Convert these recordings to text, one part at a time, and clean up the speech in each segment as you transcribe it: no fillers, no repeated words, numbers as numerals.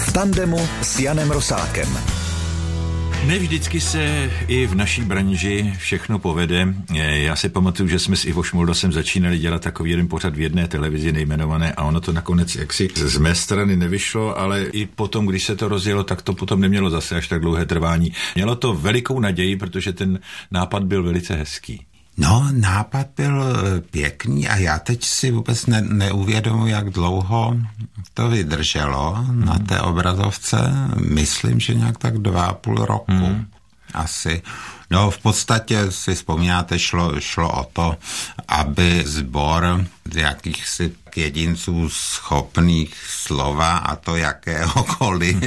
V tandemu s Janem Rosákem. Ne vždycky se i v naší branži všechno povede. Já si pamatuju, že jsme s Ivo Šmoldosem začínali dělat takový jeden pořad v jedné televizi nejmenované a ono to nakonec jaksi z mé strany nevyšlo, ale i potom, když se to rozjelo, tak to potom nemělo zase až tak dlouhé trvání. Mělo to velikou naději, protože ten nápad byl velice hezký. No, nápad byl pěkný a já teď si vůbec neuvědomuji, jak dlouho to vydrželo na té obrazovce. Myslím, že nějak tak 2,5 roku. Asi. No, v podstatě si vzpomínáte, šlo o to, aby sbor jakýchsi jedinců schopných slova a to jakéhokoliv,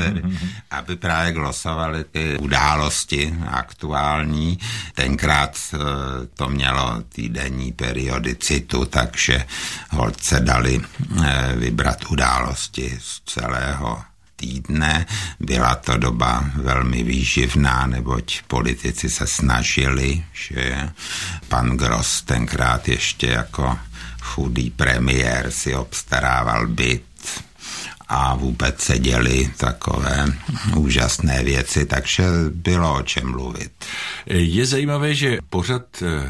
aby právě glosovali ty události aktuální. Tenkrát to mělo týdenní periodicitu, takže holce dali vybrat události z celého týdne. Byla to doba velmi výživná, neboť politici se snažili, že pan Gross tenkrát ještě jako chudý premiér si obstarával byt a vůbec se děly takové úžasné věci, takže bylo o čem mluvit. Je zajímavé, že pořad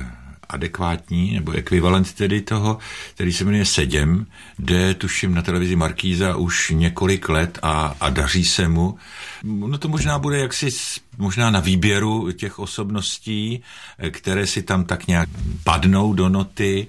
adekvátní, nebo ekvivalent tedy toho, který se jmenuje Seděm, jde tuším na televizi Markíza už několik let a daří se mu. No to možná bude jaksi možná na výběru těch osobností, které si tam tak nějak padnou do noty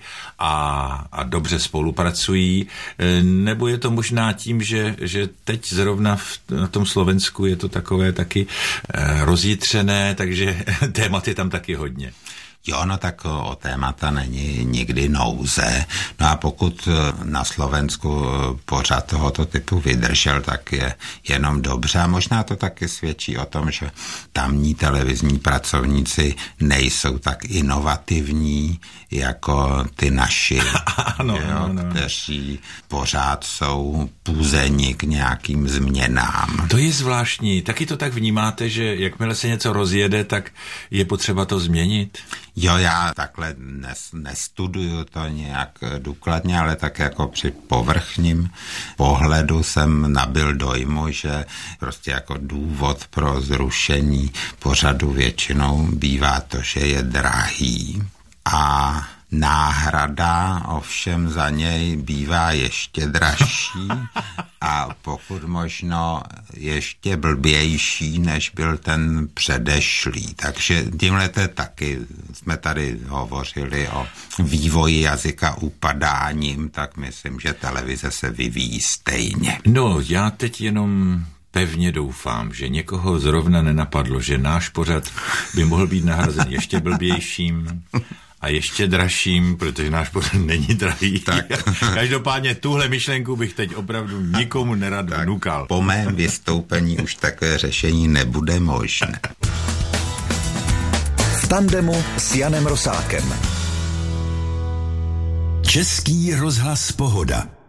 a dobře spolupracují, nebo je to možná tím, že teď zrovna na tom Slovensku je to takové taky rozjitřené, takže témat je tam taky hodně. Jo, no tak o témata není nikdy nouze. No a pokud na Slovensku pořad tohoto typu vydržel, tak je jenom dobře. A možná to taky svědčí o tom, že tamní televizní pracovníci nejsou tak inovativní jako ty naši, ano. kteří pořád jsou půzeni k nějakým změnám. To je zvláštní. Taky to tak vnímáte, že jakmile se něco rozjede, tak je potřeba to změnit? Jo, já takhle nestuduju to nějak důkladně, ale tak jako při povrchním pohledu jsem nabyl dojmu, že prostě jako důvod pro zrušení pořadu většinou bývá to, že je drahý a náhrada ovšem za něj bývá ještě dražší a pokud možno ještě blbější, než byl ten předešlý. Takže tímhle taky jsme tady hovořili o vývoji jazyka upadáním, tak myslím, že televize se vyvíjí stejně. No, já teď jenom pevně doufám, že někoho zrovna nenapadlo, že náš pořad by mohl být nahrazen ještě blbějším a ještě dražším, protože náš pořad není drahý. Tak. Každopádně tuhle myšlenku bych teď opravdu nikomu nerad vnukal. Po mém vystoupení už takové řešení nebude možné. V tandemu s Janem Rosákem. Český rozhlas Pohoda.